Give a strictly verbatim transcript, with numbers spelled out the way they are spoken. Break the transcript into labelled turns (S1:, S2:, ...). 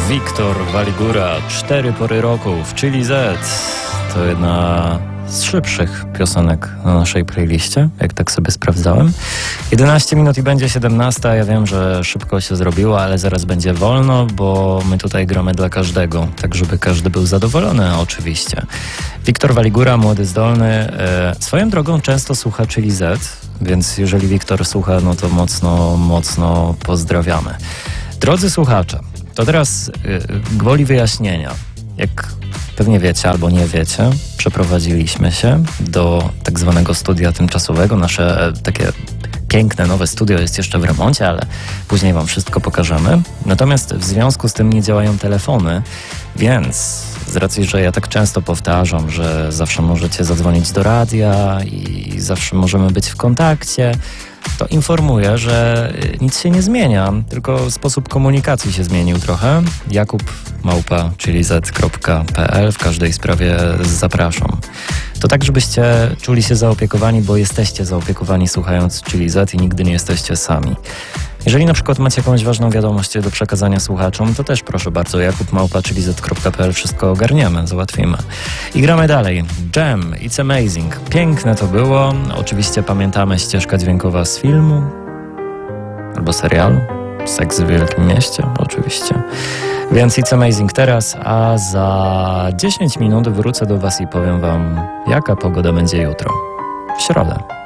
S1: Wiktor Waligura, Cztery pory roku w Chili Z. To jedna z szybszych piosenek na naszej playliście, jak tak sobie sprawdzałem. jedenaście minut i będzie siedemnasta. Ja wiem, że szybko się zrobiło, ale zaraz będzie wolno, bo my tutaj gramy dla każdego, tak żeby każdy był zadowolony oczywiście. Wiktor Waligura, młody, zdolny. E, swoją drogą często słucha Chili Z, więc jeżeli Wiktor słucha, no to mocno, mocno pozdrawiamy. Drodzy słuchacze, to teraz yy, gwoli wyjaśnienia. Jak pewnie wiecie albo nie wiecie, przeprowadziliśmy się do tak zwanego studia tymczasowego. Nasze e, takie piękne, nowe studio jest jeszcze w remoncie, ale później wam wszystko pokażemy. Natomiast w związku z tym nie działają telefony, więc z racji, że ja tak często powtarzam, że zawsze możecie zadzwonić do radia i zawsze możemy być w kontakcie, to informuję, że nic się nie zmienia, tylko sposób komunikacji się zmienił trochę. Jakub małpa chilliz kropka p l. W każdej sprawie zapraszam. To tak, żebyście czuli się zaopiekowani, bo jesteście zaopiekowani słuchając Chili Z i nigdy nie jesteście sami. Jeżeli na przykład macie jakąś ważną wiadomość do przekazania słuchaczom, to też proszę bardzo, Jakub małpa chilliz kropka p l, wszystko ogarniemy, załatwimy. I gramy dalej. Jam, It's Amazing. Piękne to było. Oczywiście pamiętamy ścieżka dźwiękowa z filmu albo serialu. Seks w Wielkim Mieście, oczywiście. Więc It's Amazing teraz, a za dziesięć minut wrócę do was i powiem wam, jaka pogoda będzie jutro. W środę.